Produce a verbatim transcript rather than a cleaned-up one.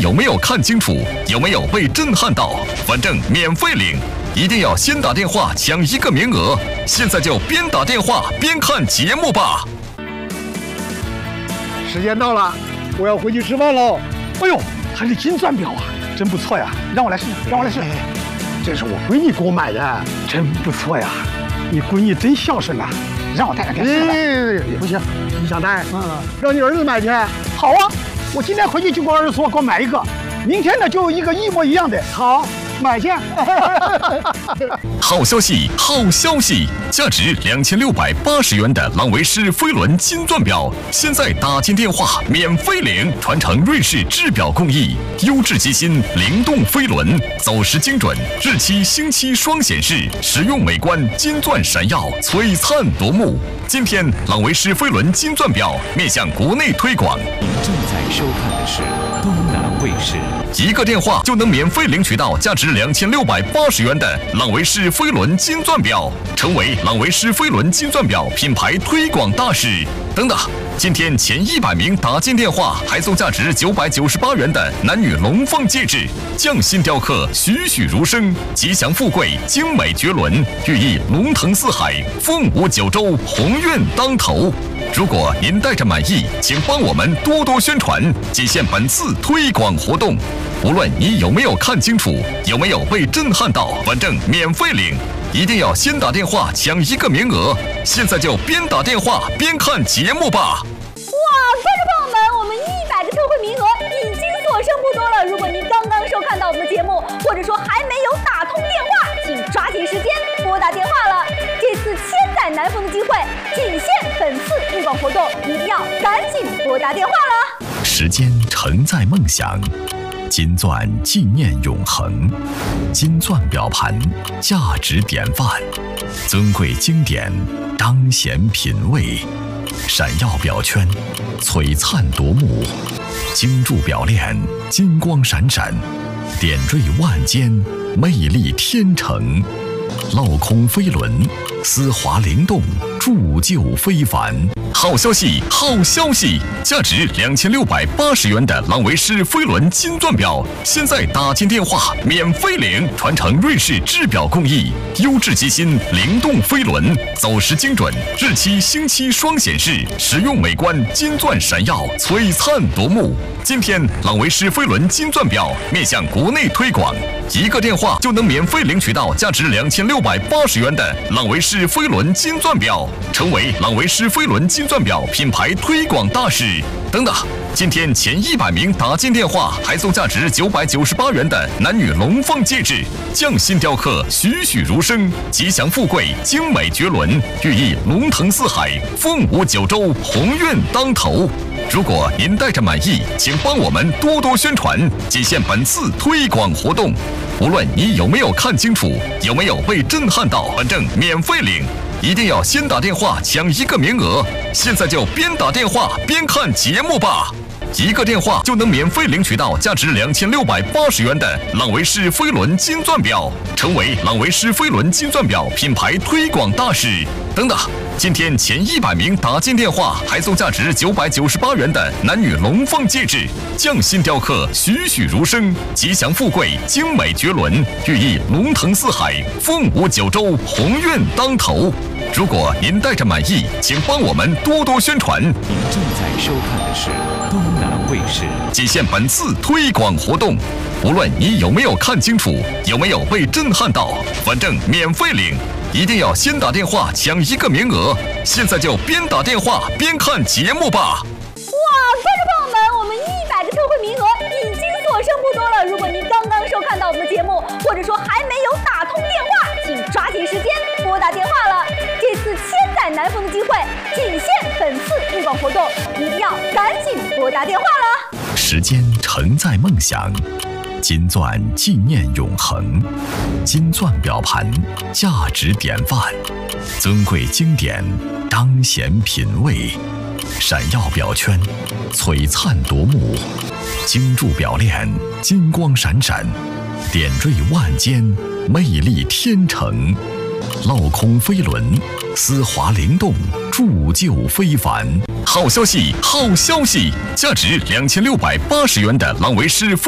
有没有看清楚？有没有被震撼到？反正免费领，一定要先打电话抢一个名额。现在就边打电话边看节目吧。 时间到了，我要回去吃饭喽。哎呦，还是金钻表啊，真不错呀！让我来试，让我来试。这是我闺女给我买的，真不错呀。你闺女真孝顺呐，让我带两天试吧。不行，你想带？嗯，让你儿子买去。好啊，我今天回去就给我儿子说，给我买一个。明天呢，就有一个一模一样的。好，买去。 好消息，好消息！价值两千六百八十元的朗维诗飞轮金钻表，现在打进电话免费领，传承瑞士制表工艺，优质机芯，灵动飞轮，走时精准，日期星期双显示，实用美观，金钻闪耀，璀璨夺目。今天朗维诗飞轮金钻表面向国内推广。 您正在收看的是东南卫视。 一个电话就能免费领取到价值两千六百八十元的朗维诗飞轮金钻表，成为朗维诗飞轮金钻表品牌推广大使。等等，今天前一百名打进电话还送价值九百九十八元的男女龙凤戒指，匠心雕刻，栩栩如生，吉祥富贵，精美绝伦，寓意龙腾四海，凤舞九州，鸿运当头。如果您带着满意，请帮我们多多宣传，仅限本次推广活动。无论你有没有看清楚，有没有被震撼到，反正免费领，一定要先打电话抢一个名额。现在就边打电话边看节目吧。 哇，观众朋友们，我们一百个特惠名额已经所剩不多了。如果您刚刚收看到我们的节目，或者说还没有打通电话，请抓紧时间拨打电话了。这次千载难逢的机会，仅限本次推广活动，一定要赶紧拨打电话了。 时间承载梦想，金钻纪念永恒，金钻表盘价值典范，尊贵经典彰显品味，闪耀表圈璀璨夺目，精铸表链金光闪闪，点缀万间魅力天成，镂空飞轮丝滑灵动，铸就非凡。好消息，好消息！价值两千六百八十元的朗维诗飞轮金钻表，现在打进电话免费领，传承瑞士制表工艺，优质机芯，灵动飞轮，走时精准，日期星期双显示，实用美观，金钻闪耀，璀璨夺目。今天朗维诗飞轮金钻表面向国内推广，一个电话就能免费领取到价值两千六百八十元的朗维诗飞轮金钻表，成为朗维诗飞轮金钻表品牌推广大使。等等，今天前一百名打进电话还送价值九百九十八元的男女龙凤戒指，匠心雕刻，栩栩如生，吉祥富贵，精美绝伦，寓意龙腾四海，凤舞九州，鸿运当头。如果您带着满意，请帮我们多多宣传，仅限本次推广活动。无论你有没有看清楚，有没有被震撼到，反正免费领，一定要先打电话抢一个名额。现在就边打电话边看节目吧。一个电话就能免费领取到价值两千六百八十元的朗维诗飞轮金钻表，成为朗维诗飞轮金钻表品牌推广大使。等等，今天前一百名打进电话还送价值九百九十八元的男女龙凤戒指，匠心雕刻，栩栩如生，吉祥富贵，精美绝伦，寓意龙腾四海，凤舞九州，鸿运当头。如果您带着满意，请帮我们多多宣传。 您正在收看的是东南卫视， 仅限本次推广活动。无论你有没有看清楚，有没有被震撼到，反正免费领，一定要先打电话抢一个名额。现在就边打电话边看节目吧。 哇，观众朋友们，我们一百个特惠名额已经所剩不多了。如果您刚刚收看到我们的节目，或者说还没有打通电话，请抓紧时间拨打电话了。这次千载难逢的机会，仅限本次推广活动，一定要赶紧拨打电话了。 时间承载梦想，金钻纪念永恒，金钻表盘价值典范，尊贵经典彰显品味，闪耀表圈璀璨夺目，精铸表链金光闪闪，点缀万间魅力天成，镂空飞轮丝滑灵动，铸就非凡。好消息，好消息！价值两千六百八十元的朗维诗